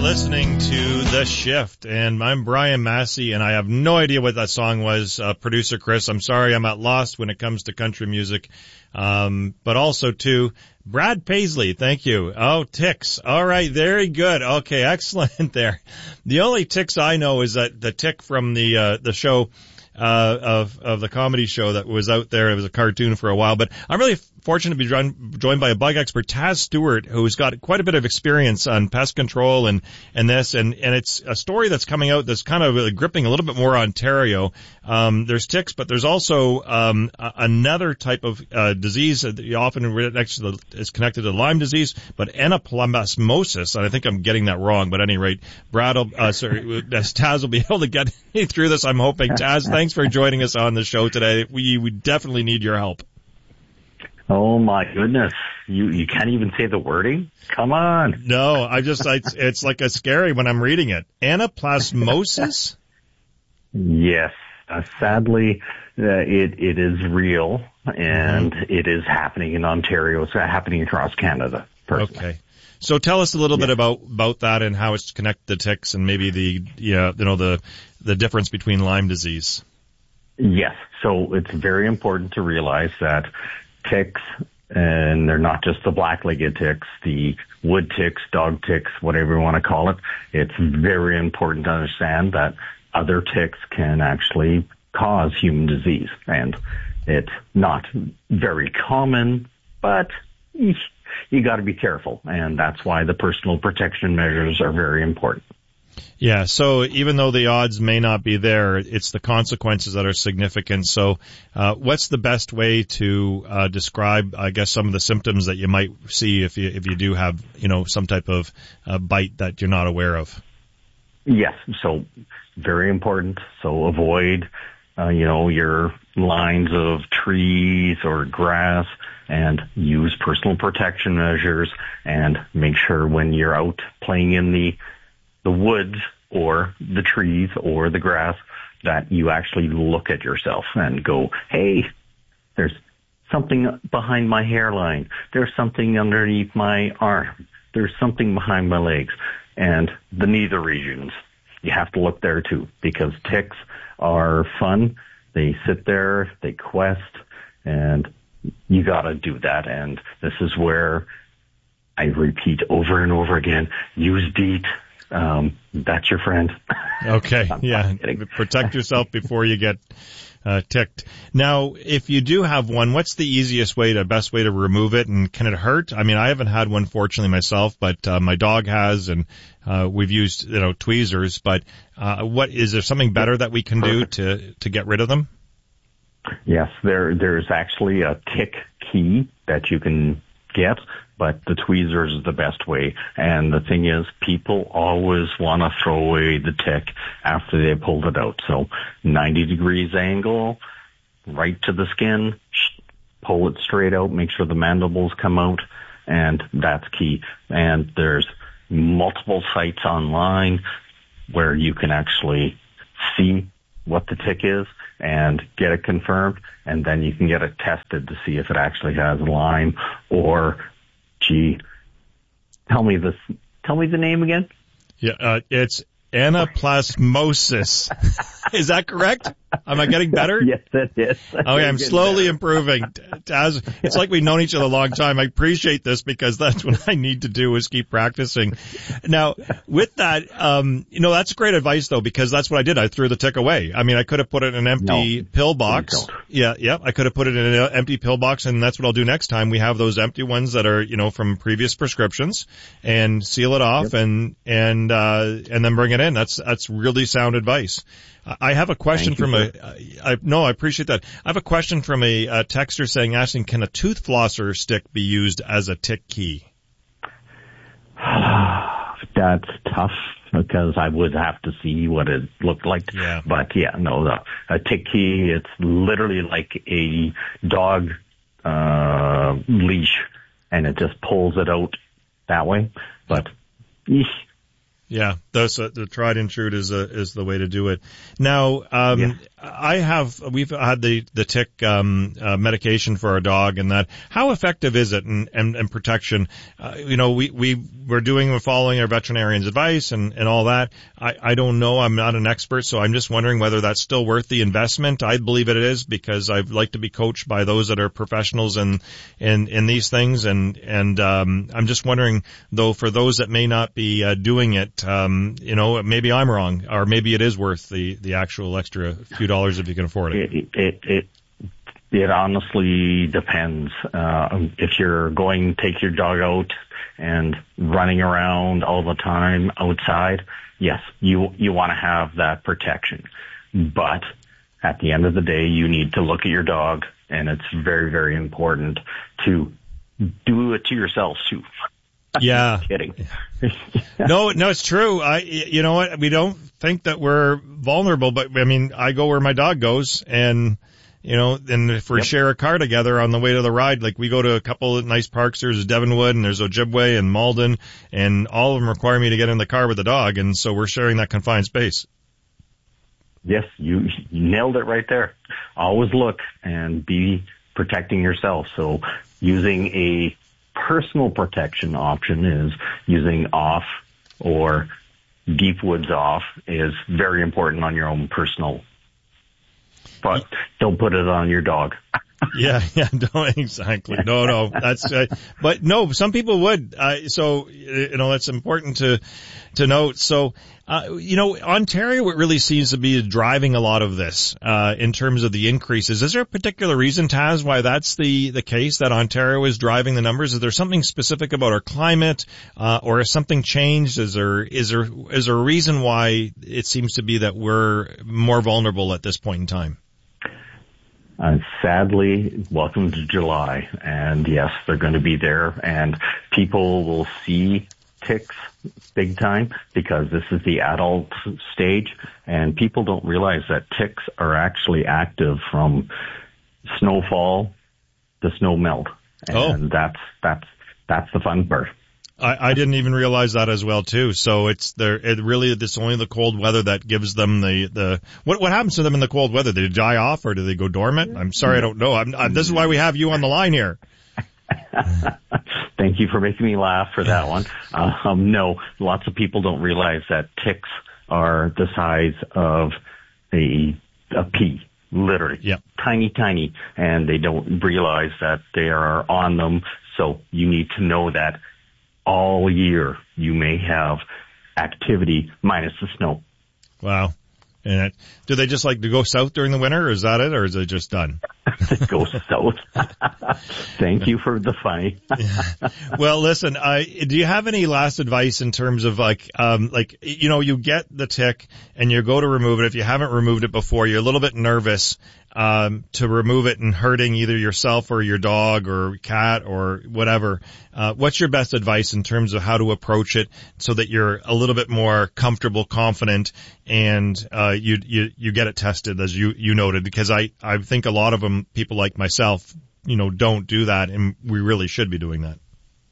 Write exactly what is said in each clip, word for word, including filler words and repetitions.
listening to The Shift, and I'm Brian Massey, and I have no idea what that song was. Uh, producer Chris, I'm sorry, I'm at lost when it comes to country music. Um, but also, too, Brad Paisley, thank you. Oh, ticks. All right, very good. Okay, excellent there. The only ticks I know is that the tick from the uh, the show, uh, of of the comedy show that was out there. It was a cartoon for a while, but I'm really fortunate to be joined, joined by a bug expert, Taz Stewart, who's got quite a bit of experience on pest control and, and this, and, and it's a story that's coming out that's kind of really gripping a little bit more Ontario. Um, there's ticks, but there's also, um, a, another type of, uh, disease that you often next to the, is connected to Lyme disease, but anaplasmosis, and I think I'm getting that wrong, but at any rate, Brad will, uh, sorry, Taz will be able to get me through this, I'm hoping. Taz, thanks for joining us on the show today. We, we definitely need your help. Oh my goodness. You, you can't even say the wording? Come on. No, I just, I, it's like a scary when I'm reading it. Anaplasmosis? Yes. Uh, sadly, uh, it, it is real and mm-hmm. it is happening in Ontario. It's happening across Canada. Personally. Okay. So tell us a little yeah. bit about, about that and how it's connected to ticks and maybe the, yeah, you know, the, the difference between Lyme disease. Yes. So it's very important to realize that ticks, and they're not just the black-legged ticks, the wood ticks, dog ticks, whatever you want to call it. It's very important to understand that other ticks can actually cause human disease. And it's not very common, but you got to be careful. And that's why the personal protection measures are very important. Yeah, so even though the odds may not be there, it's the consequences that are significant. So uh, what's the best way to uh, describe, I guess, some of the symptoms that you might see if you if you do have, you know, some type of uh, bite that you're not aware of? Yes, so very important. So avoid, uh, you know, your lines of trees or grass, and use personal protection measures, and make sure when you're out playing in the the woods or the trees or the grass that you actually look at yourself and go, hey, there's something behind my hairline. There's something underneath my arm. There's something behind my legs. And the nether regions, you have to look there too, because ticks are fun. They sit there, they quest, and you gotta do that. And this is where I repeat over and over again, use DEET. Um, that's your friend. Okay. Yeah. Protect yourself before you get, uh, ticked. Now, if you do have one, what's the easiest way to, best way to remove it? And can it hurt? I mean, I haven't had one fortunately myself, but, uh, my dog has, and, uh, we've used, you know, tweezers, but, uh, what, is there something better that we can do to, to get rid of them? Yes, there, there's actually a tick key that you can get, but the tweezers is the best way. And the thing is, people always want to throw away the tick after they pulled it out. So ninety degrees angle, right to the skin, pull it straight out, make sure the mandibles come out, and that's key. And there's multiple sites online where you can actually see what the tick is and get it confirmed, and then you can get it tested to see if it actually has Lyme or, gee, tell me this, tell me the name again. Yeah, uh, it's anaplasmosis. Is that correct? Am I getting better? Yes, it is. Okay, I'm slowly improving. As it's like we've known each other a long time. I appreciate this because that's what I need to do is keep practicing. Now, with that, um, you know, that's great advice though, because that's what I did. I threw the tick away. I mean, I could have put it in an empty no, pill box. Yeah, yeah. I could have put it in an empty pill box, and that's what I'll do next time. We have those empty ones that are, you know, from previous prescriptions, and seal it off, yep. and and uh and then bring it in. That's that's really sound advice. I have a question from a, I, no, I appreciate that. I have a question from a, a texter saying, asking, can a tooth flosser stick be used as a tick key? That's tough because I would have to see what it looked like. Yeah. But yeah, no, the, a tick key, it's literally like a dog, uh, leash, and it just pulls it out that way. But, eesh. Yeah, that's a, the tried and true is a, is the way to do it. Now, um, yeah. I have we've had the the tick um, uh, medication for our dog, and that how effective is it and and, and protection? Uh, you know, we we we're doing we're following our veterinarian's advice and and all that. I I don't know. I'm not an expert, so I'm just wondering whether that's still worth the investment. I believe it is because I'd like to be coached by those that are professionals in in in these things, and and um, I'm just wondering though for those that may not be uh, doing it. Um, you know, maybe I'm wrong, or maybe it is worth the, the actual extra few dollars if you can afford it. It it it, it honestly depends. Uh, if you're going to take your dog out and running around all the time outside, yes, you you want to have that protection. But at the end of the day, you need to look at your dog, and it's very, very important to do it to yourself too. Yeah. I'm kidding. no, no, it's true. I, you know what? We don't think that we're vulnerable, but I mean, I go where my dog goes, and you know, and if we yep. share a car together on the way to the ride, like we go to a couple of nice parks. There's Devonwood and there's Ojibwe and Malden, and all of them require me to get in the car with the dog, and so we're sharing that confined space. Yes, you, you nailed it right there. Always look and be protecting yourself. So using a personal protection option is using off or deep woods off is very important on your own personal, but don't put it on your dog. yeah, yeah, don't, exactly. No, no, that's, uh, but no, some people would, uh, so, you know, that's important to, to note. So, uh, you know, Ontario, it really seems to be driving a lot of this, uh, in terms of the increases. Is there a particular reason, Taz, why that's the, the case, that Ontario is driving the numbers? Is there something specific about our climate, uh, or has something changed? Is there, is there, is there a reason why it seems to be that we're more vulnerable at this point in time? Uh, sadly, welcome to July, and yes, they're going to be there, and people will see ticks big time because this is the adult stage, and people don't realize that ticks are actually active from snowfall to snow melt, and oh. that's that's that's the fun part. I, I didn't even realize that as well too. So it's there. It really it's only the cold weather that gives them the the what what happens to them in the cold weather? Do they die off or do they go dormant? I'm sorry, I don't know. I'm, I'm, this is why we have you on the line here. Thank you for making me laugh for that one. Um, no, lots of people don't realize that ticks are the size of a a pea, literally, yep. tiny, tiny, and they don't realize that they are on them. So you need to know that. All year you may have activity minus the snow. Wow. And it, do they just like to go south during the winter, or is that it, or is it just done? Go south. Thank you for the funny. Well, listen, I, do you have any last advice in terms of like, um, like, you know, you get the tick and you go to remove it. If you haven't removed it before, you're a little bit nervous, um, to remove it and hurting either yourself or your dog or cat or whatever. Uh, what's your best advice in terms of how to approach it so that you're a little bit more comfortable, confident, and, uh, you, you, you get it tested as you, you noted? Because I, I think a lot of them, people like myself, you know, don't do that, and we really should be doing that.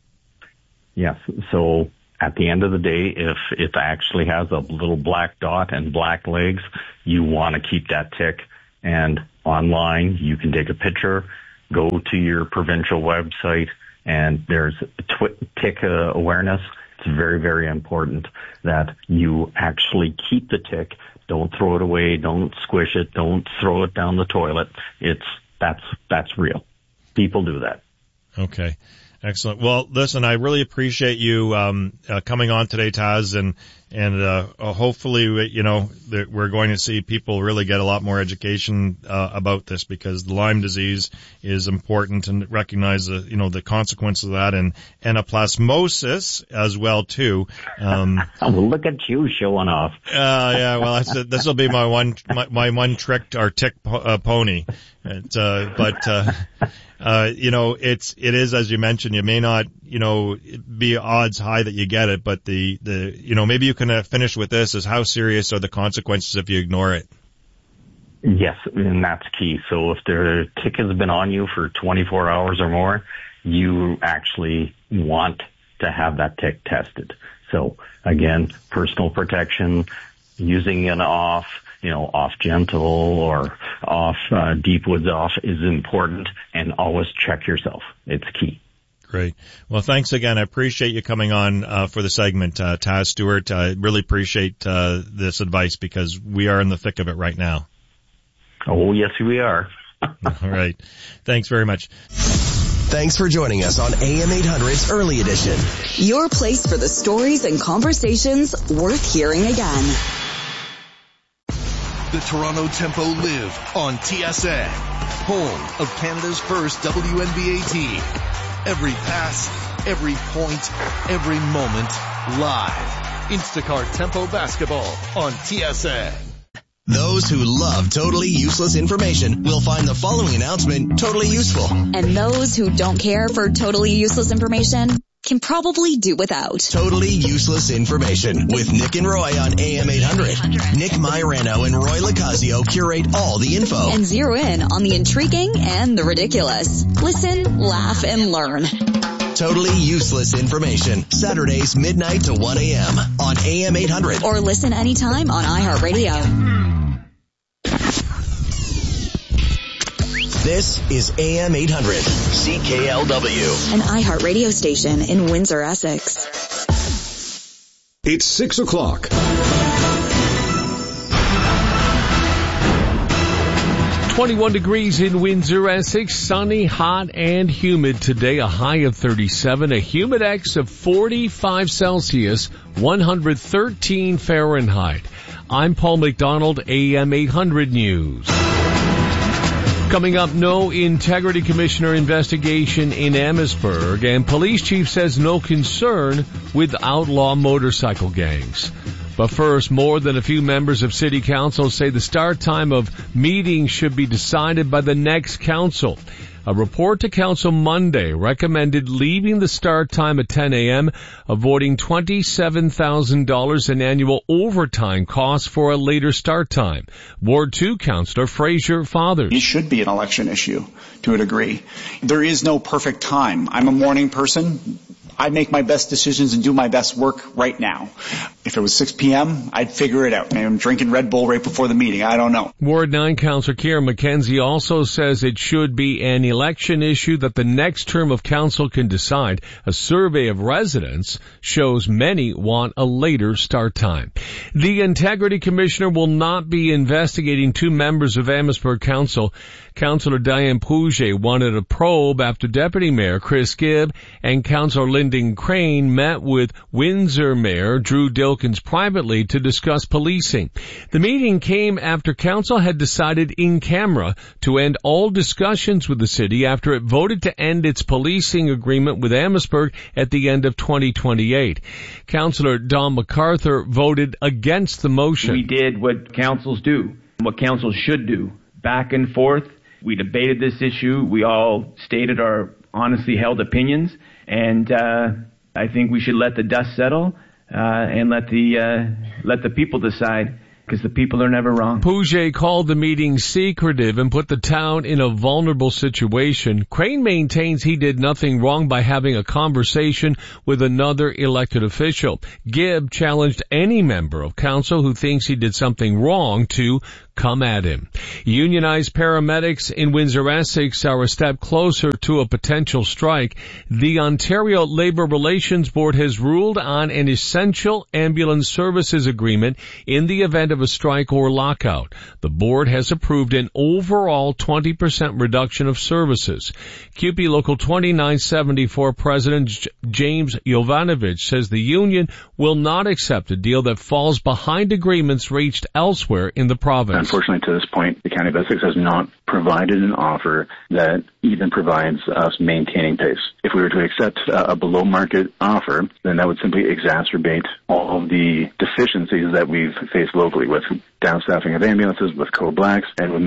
Yes. So at the end of the day, if it actually has a little black dot and black legs, you want to keep that tick. And online, you can take a picture, go to your provincial website, and there's tw- tick uh, awareness. It's very, very important that you actually keep the tick. Don't throw it away. Don't squish it. Don't throw it down the toilet. It's that's that's real. People do that. Okay. Excellent. Well, listen, I really appreciate you um uh, coming on today, Taz, and and uh, uh hopefully, you know, that we're going to see people really get a lot more education uh, about this, because the Lyme disease is important, and recognize the, you know, the consequences of that, and anaplasmosis as well too. Um, well, look at you showing off. Uh, yeah, well, that's this will be my one my, my one trick or tick po- uh, pony. It, uh, but uh, uh, you know, it's it is, as you mentioned, you may not, you know, be odds high that you get it, but the the you know, maybe you can uh, finish with this: is how serious are the consequences if you ignore it? Yes, and that's key. So if the tick has been on you for twenty-four hours or more, you actually want to have that tick tested. So again, personal protection, using an off, you know, off gentle or off uh, deep woods off is important, and always check yourself. It's key. Great. Well, thanks again. I appreciate you coming on uh, for the segment, uh, Taz Stewart. I really appreciate uh, this advice because we are in the thick of it right now. Oh, yes, we are. All right. Thanks very much. Thanks for joining us on A M eight hundred's Early Edition. Your place for the stories and conversations worth hearing again. The Toronto Tempo live on T S A, home of Canada's first W N B A team. Every pass, every point, every moment, live. Instacart Tempo Basketball on T S A. Those who love totally useless information will find the following announcement totally useful. And those who don't care for totally useless information can probably do without. Totally useless information with Nick and Roy on A M eight hundred. Nick Mairano and Roy Locasio curate all the info and zero in on the intriguing and the ridiculous. Listen, laugh, and learn. Totally useless information. Saturdays midnight to one a.m. on A M eight hundred. Or listen anytime on iHeartRadio. This is A M eight hundred, C K L W. An iHeartRadio station in Windsor, Essex. It's six o'clock. twenty-one degrees in Windsor, Essex. Sunny, hot, and humid today. A high of thirty-seven. A humidex of forty-five Celsius, one hundred thirteen Fahrenheit. I'm Paul McDonald, A M eight hundred News. Coming up, no Integrity Commissioner investigation in Amherstburg, and police chief says no concern with outlaw motorcycle gangs. But first, more than a few members of City Council say the start time of meetings should be decided by the next council. A report to Council Monday recommended leaving the start time at ten a.m., avoiding twenty-seven thousand dollars in annual overtime costs for a later start time. Ward two Councillor Fraser Fathers. It should be an election issue to a degree. There is no perfect time. I'm a morning person. I make my best decisions and do my best work right now. If it was six p.m., I'd figure it out. Maybe I'm drinking Red Bull right before the meeting. I don't know. Ward nine Councillor Kieran McKenzie also says it should be an election issue that the next term of council can decide. A survey of residents shows many want a later start time. The Integrity Commissioner will not be investigating two members of Amherstburg Council. Councillor Diane Pouget wanted a probe after Deputy Mayor Chris Gibb and Councillor Lyndon Crane met with Windsor Mayor Drew Dilkins privately to discuss policing. The meeting came after Council had decided in camera to end all discussions with the city after it voted to end its policing agreement with Amherstburg at the end of twenty twenty-eight. Councillor Don MacArthur voted against the motion. We did what councils do, what councils should do. Back and forth. We debated this issue. We all stated our honestly held opinions, and uh, I think we should let the dust settle uh, and let the uh, let the people decide, because the people are never wrong. Pouget called the meeting secretive and put the town in a vulnerable situation. Crane maintains he did nothing wrong by having a conversation with another elected official. Gibb challenged any member of council who thinks he did something wrong to come at him. Unionized paramedics in Windsor, Essex are a step closer to a potential strike. The Ontario Labour Relations Board has ruled on an essential ambulance services agreement in the event of a strike or lockout. The board has approved an overall twenty percent reduction of services. C U P E Local twenty-nine seventy-four President J- James Jovanovic says the union will not accept a deal that falls behind agreements reached elsewhere in the province. Unfortunately, to this point, the County of Essex has not provided an offer that even provides us maintaining pace. If we were to accept a below-market offer, then that would simply exacerbate all of the deficiencies that we've faced locally with downstaffing of ambulances, with co-blacks, and would make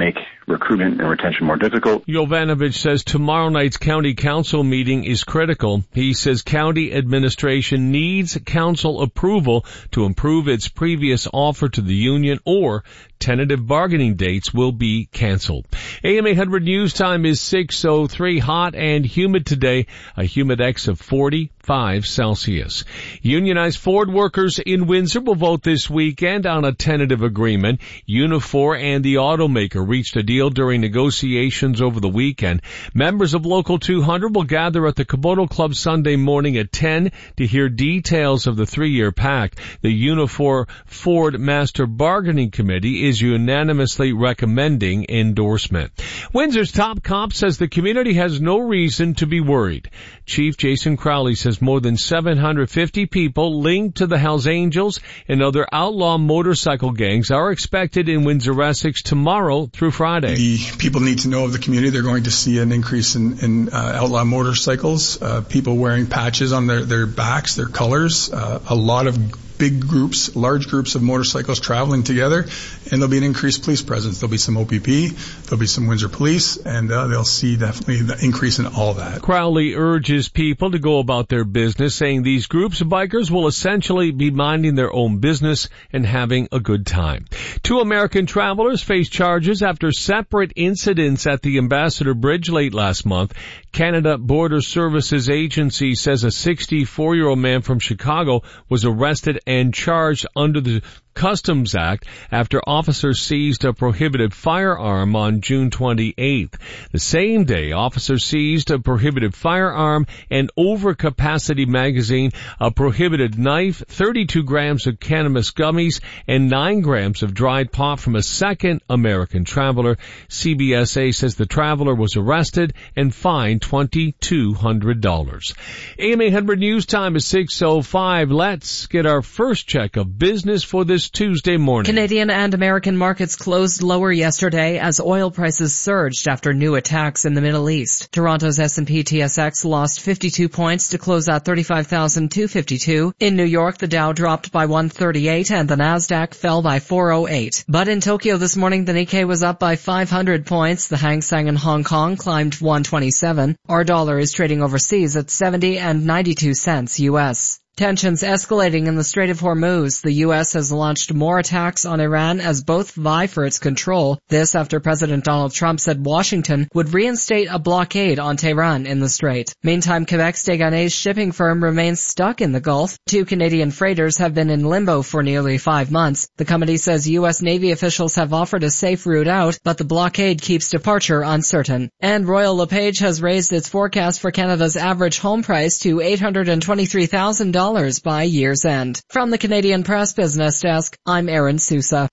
recruitment and retention more difficult. Jovanovich says tomorrow night's county council meeting is critical. He says county administration needs council approval to improve its previous offer to the union, or tentative bargaining dates will be canceled. A M eight hundred News Time is six oh three. Hot and humid today. A humidex of forty-five Celsius. Unionized Ford workers in Windsor will vote this weekend on a tentative agreement. Unifor and the automaker reached a deal during negotiations over the weekend. Members of Local two hundred will gather at the Caboto Club Sunday morning at ten to hear details of the three-year pact. The Unifor Ford Master Bargaining Committee is unanimously recommending endorsement. Windsor's top cop says the community has no reason to be worried. Chief Jason Crowley says more than seven hundred fifty people linked to the Hells Angels and other outlaw motorcycle gangs are expected in Windsor-Essex tomorrow through Friday. The people need to know of the community. They're going to see an increase in, in uh, outlaw motorcycles, uh, people wearing patches on their, their backs, their colors, uh, a lot of big groups, large groups of motorcycles traveling together, and there'll be an increased police presence. There'll be some O P P, there'll be some Windsor Police, and uh, they'll see definitely the increase in all that. Crowley urges people to go about their business, saying these groups of bikers will essentially be minding their own business and having a good time. Two American travelers face charges after separate incidents at the Ambassador Bridge late last month. Canada Border Services Agency says a sixty-four-year-old man from Chicago was arrested and charged under the Customs Act after officers seized a prohibited firearm on June twenty-eighth. The same day, officers seized a prohibited firearm, an overcapacity magazine, a prohibited knife, thirty-two grams of cannabis gummies, and nine grams of dried pot from a second American traveler. C B S A says the traveler was arrested and fined two thousand two hundred dollars. A M eight hundred News Time is six oh five. Let's get our first check of business for this Tuesday morning. Canadian and American markets closed lower yesterday as oil prices surged after new attacks in the Middle East. Toronto's S and P T S X lost fifty-two points to close at thirty-five thousand two hundred fifty-two. In New York, the Dow dropped by one thirty-eight and the Nasdaq fell by four oh eight. But in Tokyo this morning, the Nikkei was up by five hundred points. The Hang Seng in Hong Kong climbed one twenty-seven. Our dollar is trading overseas at seventy and ninety-two cents U S. Tensions escalating in the Strait of Hormuz. The U S has launched more attacks on Iran as both vie for its control. This after President Donald Trump said Washington would reinstate a blockade on Tehran in the strait. Meantime, Quebec's Deganaes shipping firm remains stuck in the Gulf. Two Canadian freighters have been in limbo for nearly five months. The company says U S Navy officials have offered a safe route out, but the blockade keeps departure uncertain. And Royal LePage has raised its forecast for Canada's average home price to eight hundred twenty-three thousand dollars by year's end. From the Canadian Press Business Desk, I'm Erin Sousa.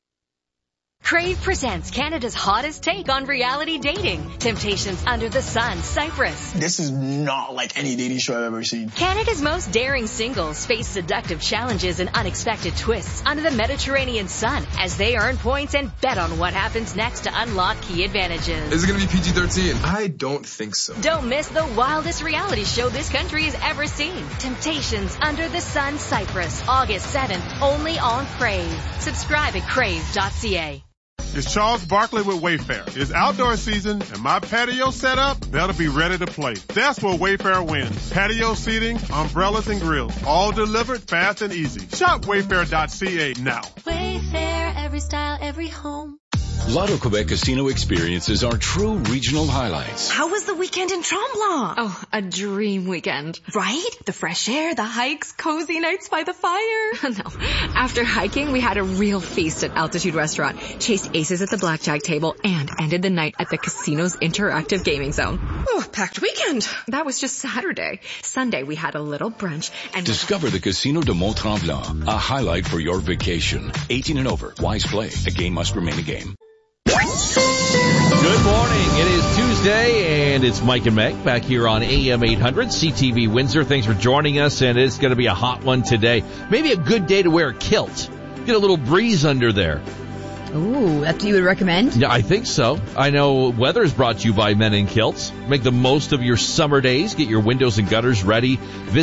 Crave presents Canada's hottest take on reality dating. Temptations Under the Sun, Cyprus. This is not like any dating show I've ever seen. Canada's most daring singles face seductive challenges and unexpected twists under the Mediterranean sun as they earn points and bet on what happens next to unlock key advantages. Is it going to be P G thirteen? I don't think so. Don't miss the wildest reality show this country has ever seen. Temptations Under the Sun, Cyprus, August seventh, only on Crave. Subscribe at crave dot c a. It's Charles Barkley with Wayfair. It's outdoor season and my patio set up, that'll be ready to play. That's where Wayfair wins. Patio seating, umbrellas and grills, all delivered fast and easy. Shop wayfair dot c a now. Wayfair, every style, every home. Lotto Quebec Casino experiences are true regional highlights. How was the weekend in Tremblant? Oh, a dream weekend. Right? The fresh air, the hikes, cozy nights by the fire. No. After hiking, we had a real feast at Altitude Restaurant, chased aces at the blackjack table, and ended the night at the casino's interactive gaming zone. Oh, packed weekend. That was just Saturday. Sunday, we had a little brunch and... Discover the Casino de Mont-Tremblant, a highlight for your vacation. eighteen and over. Wise play. A game must remain a game. Good morning. It is Tuesday, and it's Mike and Meg back here on A M eight hundred, C T V Windsor. Thanks for joining us, and it's going to be a hot one today. Maybe a good day to wear a kilt. Get a little breeze under there. Ooh, that's what you would recommend? Yeah, I think so. I know weather is brought to you by Men in Kilts. Make the most of your summer days. Get your windows and gutters ready. Visit